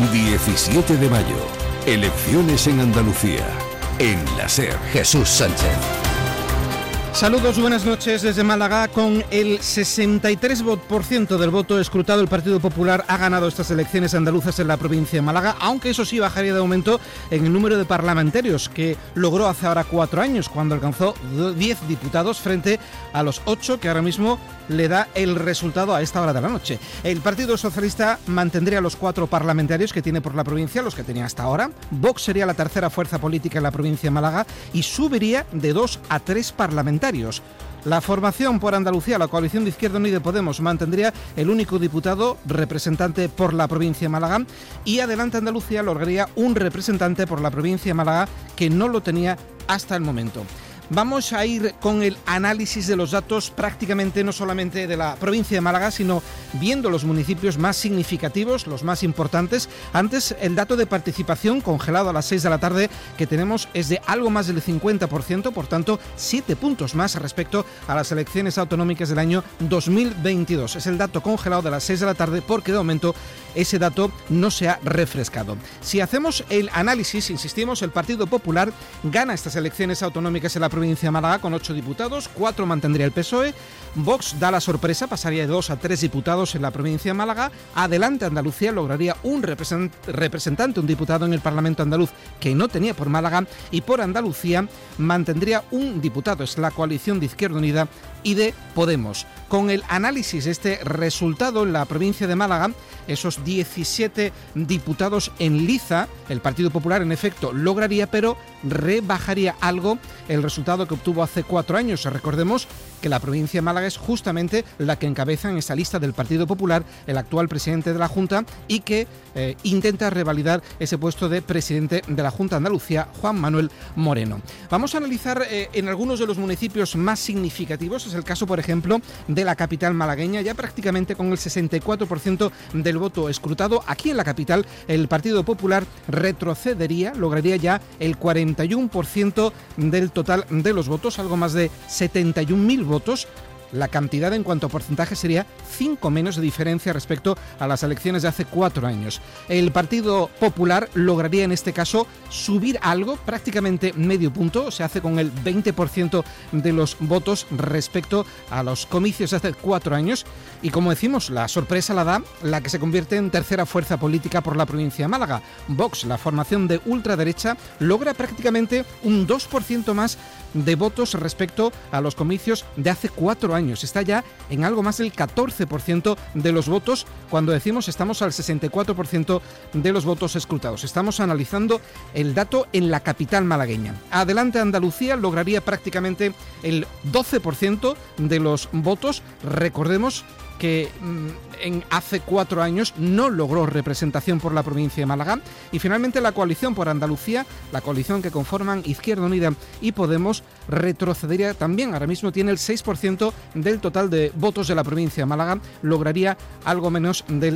17 de mayo. Elecciones en Andalucía. En la SER. Jesús Sánchez. Saludos, buenas noches desde Málaga. Con el 63% del voto escrutado, el Partido Popular ha ganado estas elecciones andaluzas en la provincia de Málaga, aunque eso sí bajaría de aumento en el número de parlamentarios que logró hace ahora 4 años, cuando alcanzó 10 diputados frente a los 8 que ahora mismo le da el resultado a esta hora de la noche. El Partido Socialista mantendría los 4 parlamentarios que tiene por la provincia, los que tenía hasta ahora. Vox sería la tercera fuerza política en la provincia de Málaga y subiría de 2 a 3 parlamentarios. La formación por Andalucía, la coalición de Izquierda Unida y Podemos, mantendría el único diputado representante por la provincia de Málaga, y Adelante Andalucía lograría un representante por la provincia de Málaga que no lo tenía hasta el momento. Vamos a ir con el análisis de los datos prácticamente no solamente de la provincia de Málaga, sino viendo los municipios más significativos, los más importantes. Antes, el dato de participación congelado a las 6 de la tarde que tenemos es de algo más del 50%, por tanto 7 puntos más respecto a las elecciones autonómicas del año 2022. Es el dato congelado de las 6 de la tarde porque de momento ese dato no se ha refrescado. Si hacemos el análisis, insistimos, el Partido Popular gana estas elecciones autonómicas en la provincia de Málaga con 8 diputados, 4 mantendría el PSOE. Vox da la sorpresa, pasaría de 2 a 3 diputados en la provincia de Málaga. Adelante Andalucía lograría un representante, un diputado en el Parlamento andaluz que no tenía por Málaga, y por Andalucía mantendría un diputado. Es la coalición de Izquierda Unida y de Podemos. Con el análisis de este resultado en la provincia de Málaga, esos 17 diputados en liza, el Partido Popular en efecto lograría, pero rebajaría algo el resultado que obtuvo hace 4 años. Recordemos que la provincia de Málaga es justamente la que encabeza en esa lista del Partido Popular el actual presidente de la Junta, y que intenta revalidar ese puesto de presidente de la Junta de Andalucía, Juan Manuel Moreno. Vamos a analizar en algunos de los municipios más significativos. Es el caso, por ejemplo, de la capital malagueña, ya prácticamente con el 64% del voto escrutado. Aquí en la capital el Partido Popular retrocedería, lograría ya el 41% del total de los votos, algo más de 71.000 votos. La cantidad en cuanto a porcentaje sería 5 menos de diferencia respecto a las elecciones de hace 4 años. El Partido Popular lograría en este caso subir algo, prácticamente medio punto, se hace con el 20% de los votos respecto a los comicios de hace 4 años. Y como decimos, la sorpresa la da la que se convierte en tercera fuerza política por la provincia de Málaga. Vox, la formación de ultraderecha, logra prácticamente un 2% más de votos respecto a los comicios de hace 4 años. Está ya en algo más del 14% de los votos, cuando decimos estamos al 64% de los votos escrutados. Estamos analizando el dato en la capital malagueña. Adelante Andalucía lograría prácticamente el 12% de los votos. Recordemos que hace 4 años no logró representación por la provincia de Málaga. Y finalmente la coalición por Andalucía, la coalición que conforman Izquierda Unida y Podemos, retrocedería también. Ahora mismo tiene el 6% del total de votos de la provincia de Málaga, lograría algo menos del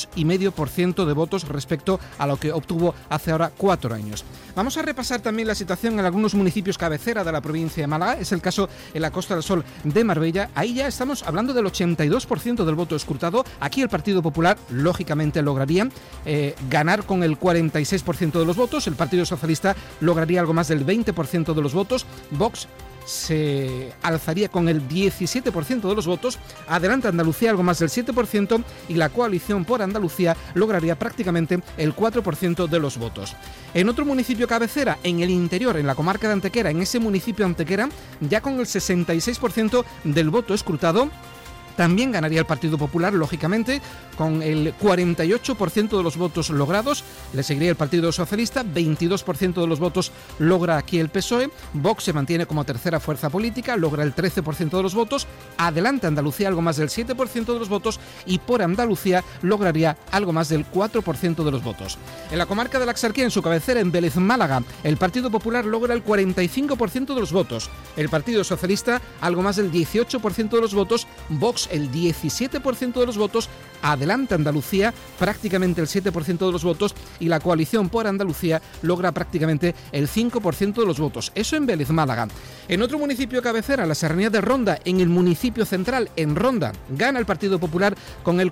2,5% de votos respecto a lo que obtuvo hace ahora 4 años. Vamos a repasar también la situación en algunos municipios cabecera de la provincia de Málaga. Es el caso en la Costa del Sol de Marbella. Ahí ya estamos hablando del 82% del voto escrutado. Aquí el Partido Popular, lógicamente, lograría ganar con el 46% de los votos. El Partido Socialista lograría algo más del 20% de los votos. Vox se alzaría con el 17% de los votos. Adelante Andalucía algo más del 7%, y la coalición por Andalucía lograría prácticamente el 4% de los votos. En otro municipio cabecera, en el interior, en la comarca de Antequera, en ese municipio Antequera, ya con el 66% del voto escrutado, también ganaría el Partido Popular, lógicamente, con el 48% de los votos logrados. Le seguiría el Partido Socialista, 22% de los votos logra aquí el PSOE. Vox se mantiene como tercera fuerza política, logra el 13% de los votos. Adelante Andalucía, algo más del 7% de los votos. Y por Andalucía lograría algo más del 4% de los votos. En la comarca de la Axarquía, en su cabecera, en Vélez, Málaga, el Partido Popular logra el 45% de los votos. El Partido Socialista, algo más del 18% de los votos. Vox, el 17% de los votos. Adelante Andalucía, prácticamente el 7% de los votos, y la coalición por Andalucía logra prácticamente el 5% de los votos. Eso en Vélez, Málaga. En otro municipio cabecera, la Serranía de Ronda, en el municipio central, en Ronda, gana el Partido Popular con el